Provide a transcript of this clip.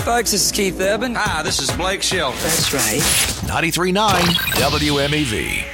folks. This is Keith Urban. Hi, this is Blake Shelton. That's right. 93.9 WMEV.